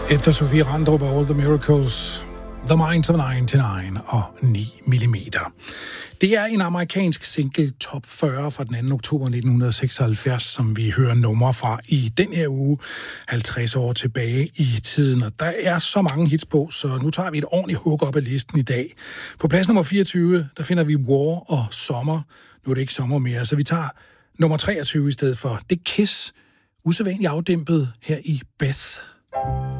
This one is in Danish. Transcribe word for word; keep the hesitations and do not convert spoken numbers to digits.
Efter Sofie Randrup og All the Miracles, The Minds of nioghalvfems og ni millimeter. Det er en amerikansk single top fyrre fra den anden oktober nitten seksoghalvfjerds, som vi hører numre fra i den her uge, halvtreds år tilbage i tiden. Og der er så mange hits på, så nu tager vi et ordentligt hug op af listen i dag. På plads nummer fireogtyve, der finder vi War og Sommer. Nu er det ikke sommer mere, så vi tager nummer treogtyve i stedet for. Det Kiss, usædvanligt afdæmpet her i Beth.